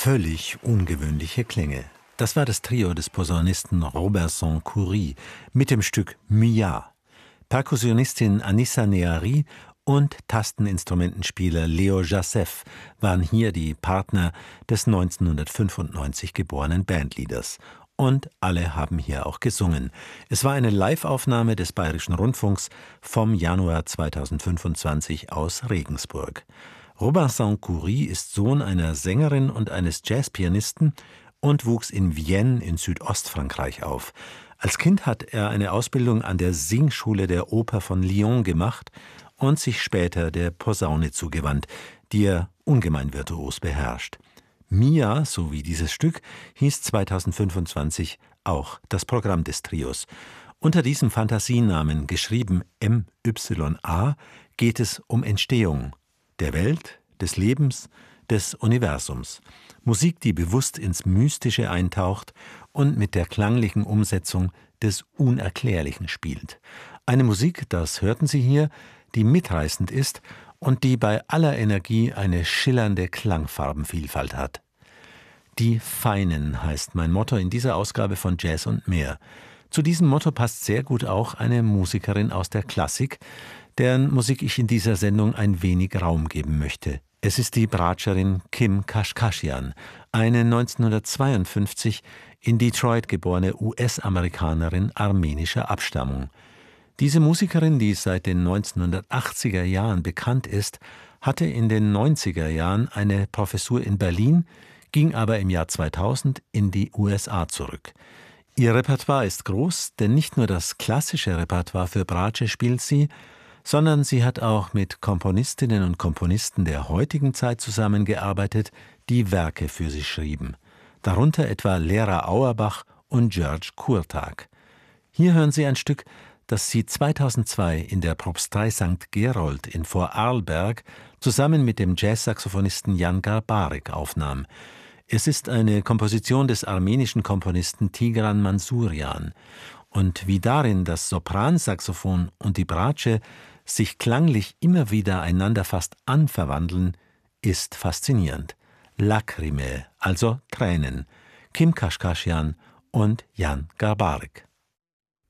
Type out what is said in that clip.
Völlig ungewöhnliche Klänge. Das war das Trio des Posaunisten Robinson-Khoury mit dem Stück Mia. Perkussionistin Anissa Nehari und Tasteninstrumentenspieler Leo Jacef waren hier die Partner des 1995 geborenen Bandleaders. Und alle haben hier auch gesungen. Es war eine Live-Aufnahme des Bayerischen Rundfunks vom Januar 2025 aus Regensburg. Robinson-Khoury ist Sohn einer Sängerin und eines Jazzpianisten und wuchs in Vienne in Südostfrankreich auf. Als Kind hat er eine Ausbildung an der Singschule der Oper von Lyon gemacht und sich später der Posaune zugewandt, die er ungemein virtuos beherrscht. Mia, so wie dieses Stück, hieß 2025 auch das Programm des Trios. Unter diesem Fantasienamen, geschrieben MYA, geht es um Entstehung der Welt, des Lebens, des Universums. Musik, die bewusst ins Mystische eintaucht und mit der klanglichen Umsetzung des Unerklärlichen spielt. Eine Musik, das hörten Sie hier, die mitreißend ist und die bei aller Energie eine schillernde Klangfarbenvielfalt hat. Die Feinen heißt mein Motto in dieser Ausgabe von Jazz und mehr. Zu diesem Motto passt sehr gut auch eine Musikerin aus der Klassik, deren Musik ich in dieser Sendung ein wenig Raum geben möchte. Es ist die Bratscherin Kim Kashkashian, eine 1952 in Detroit geborene US-Amerikanerin armenischer Abstammung. Diese Musikerin, die seit den 1980er Jahren bekannt ist, hatte in den 90er Jahren eine Professur in Berlin, ging aber im Jahr 2000 in die USA zurück. Ihr Repertoire ist groß, denn nicht nur das klassische Repertoire für Bratsche spielt sie, sondern sie hat auch mit Komponistinnen und Komponisten der heutigen Zeit zusammengearbeitet, die Werke für sie schrieben. Darunter etwa Lera Auerbach und György Kurtág. Hier hören Sie ein Stück, das sie 2002 in der Propstei St. Gerold in Vorarlberg zusammen mit dem Jazzsaxophonisten Jan Garbarek aufnahm. Es ist eine Komposition des armenischen Komponisten Tigran Mansurjan. Und wie darin das Sopransaxophon und die Bratsche sich klanglich immer wieder einander fast anverwandeln, ist faszinierend. Lacrime, also Tränen. Kim Kashkashian und Jan Garbarek.